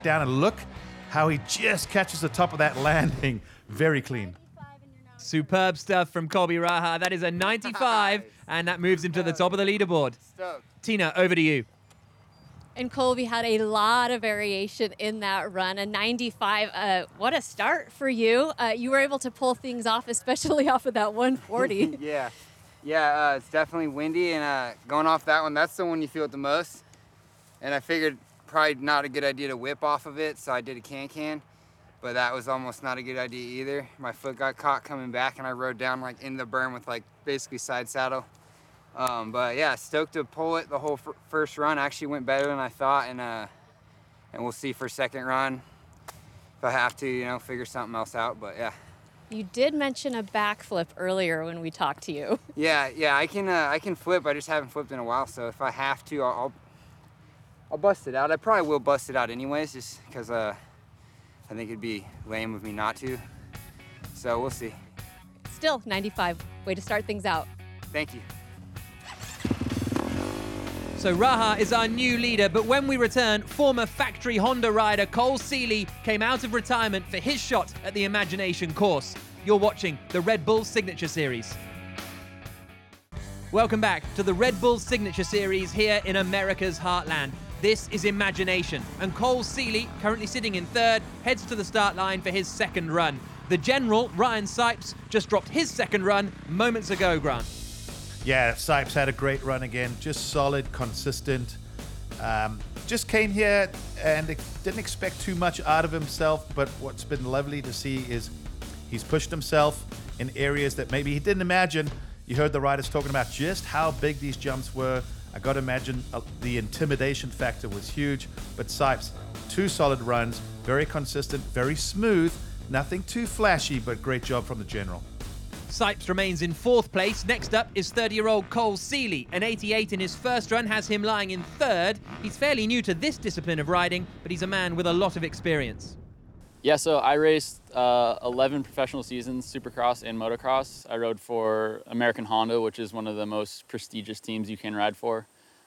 down and look how he just catches the top of that landing. Very clean. Superb stuff from Colby Raha. That is a 95, and that moves him to the top of the leaderboard. Tina, over to you. And Colby had a lot of variation in that run. A 95, what a start for you. You were able to pull things off, especially off of that 140. Yeah, it's definitely windy, and going off that one, that's the one you feel it the most. And I figured probably not a good idea to whip off of it, so I did a can-can, but that was almost not a good idea either. My foot got caught coming back, and I rode down like in the berm with like basically side saddle. But yeah, stoked to pull it the whole first run. Actually went better than I thought, and we'll see for second run if I have to, you know, figure something else out. But yeah. You did mention a backflip earlier when we talked to you. Yeah, I can flip. I just haven't flipped in a while, so if I have to, I'll bust it out. I probably will bust it out anyways, just because I think it'd be lame of me not to. So we'll see. Still 95. Way to start things out. Thank you. So Raha is our new leader, but when we return, former factory Honda rider Cole Seely came out of retirement for his shot at the Imagination course. You're watching the Red Bull Signature Series. Welcome back to the Red Bull Signature Series here in America's Heartland. This is Imagination, and Cole Seely, currently sitting in third, heads to the start line for his second run. The general, Ryan Sipes, just dropped his second run moments ago, Grant. Yeah, Sipes had a great run again, just solid, consistent. Just came here and didn't expect too much out of himself, but what's been lovely to see is he's pushed himself in areas that maybe he didn't imagine. You heard the riders talking about just how big these jumps were. I got to imagine the intimidation factor was huge, but Sipes, 2 solid runs, very consistent, very smooth, nothing too flashy, but great job from the general. Sipes remains in 4th place. Next up is 30-year-old Cole Seely. An 88 in his first run has him lying in 3rd. He's fairly new to this discipline of riding, but he's a man with a lot of experience. Yeah, so I raced 11 professional seasons, Supercross and motocross. I rode for American Honda, which is one of the most prestigious teams you can ride for.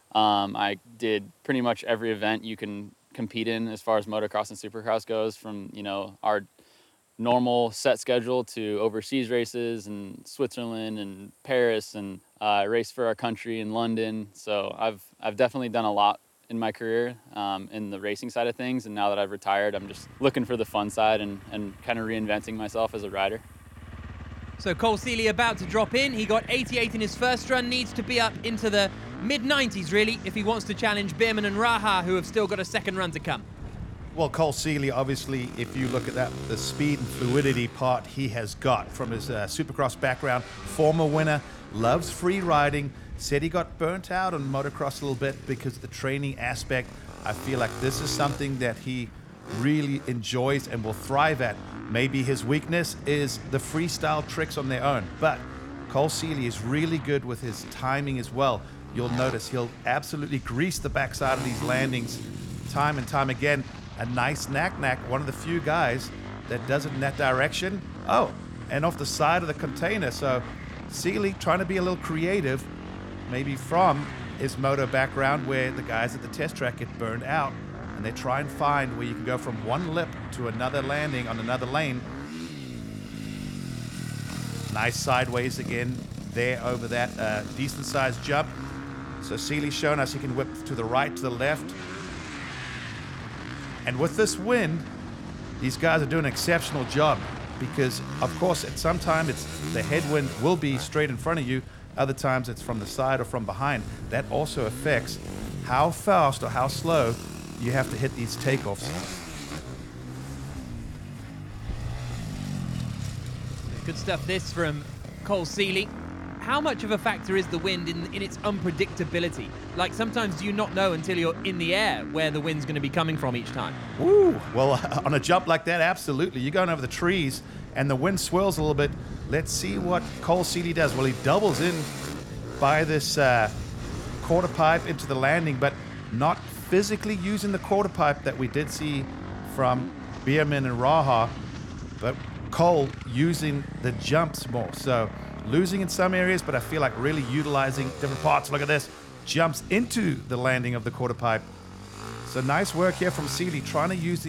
I did pretty much every event you can compete in as far as motocross and Supercross goes, from, you know, our normal set schedule to overseas races in Switzerland and Paris, and raced for our country in London. So I've definitely done a lot in my career in the racing side of things, and now that I've retired, I'm just looking for the fun side and kind of reinventing myself as a rider. So Cole Seely about to drop in. He got 88 in his first run, needs to be up into the mid-90s really if he wants to challenge Bierman and Raha, who have still got a second run to come. Well, Cole Seely, obviously, if you look at that, the speed and fluidity part he has got from his Supercross background, former winner, loves free riding, said he got burnt out on motocross a little bit because of the training aspect. I feel like this is something that he really enjoys and will thrive at. Maybe his weakness is the freestyle tricks on their own, but Cole Seely is really good with his timing as well. You'll notice he'll absolutely grease the backside of these landings time and time again. A nice knack, one of the few guys that does it in that direction. Oh, and off the side of the container. So Seely trying to be a little creative, maybe from his moto background where the guys at the test track get burned out, and they try and find where you can go from one lip to another landing on another lane. Nice sideways again there over that decent sized jump. So Seely's shown us he can whip to the right, to the left. And with this wind, these guys are doing an exceptional job because, of course, at some time the headwind will be straight in front of you. Other times it's from the side or from behind. That also affects how fast or how slow you have to hit these takeoffs. Good stuff this from Cole Seely. How much of a factor is the wind in its unpredictability? Like, sometimes do you not know until you're in the air where the wind's going to be coming from each time? Ooh, well, on a jump like that, absolutely. You're going over the trees and the wind swirls a little bit. Let's see what Cole Seely does. Well, he doubles in by this quarter pipe into the landing, but not physically using the quarter pipe that we did see from Bierman and Raha, but Cole using the jumps more. So losing in some areas, but I feel like really utilizing different parts. Look at this. Jumps into the landing of the quarter pipe. So nice work here from Seely, trying to use the